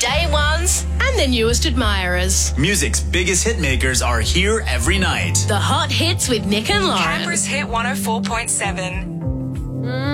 day ones and the newest admirers. Music's biggest hit makers are here every night. The Hot Hits with Nick and Lauren. Canberra's Hit 104.7.